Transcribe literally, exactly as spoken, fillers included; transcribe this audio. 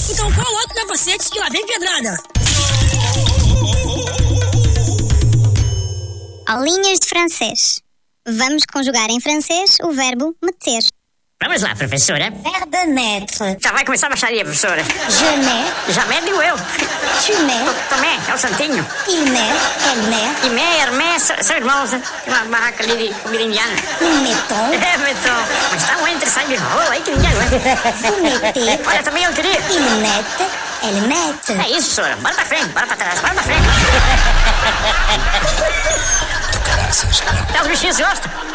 Então qual outro capacete que lá vem pedrada? Aulinhas de francês. Vamos conjugar em francês o verbo meter. Vamos lá, professora. Verbe mettre. Já vai começar a baixaria, professora. Je mets. Já digo eu. Tu mets. Tomé, é o santinho. Il met. Elle met. Imé, Hermé, são irmãos. Tem uma barraca ali de comida indiana. Nous mettons. É, metrô. Mas tá um entre sangue rolo aí que ninguém aguenta. Vous mettez. Olha, também eu queria. Il mette. Elle mette. É isso, professora. Bora pra frente, bora pra trás, bora pra frente. Até os bichinhos gostam.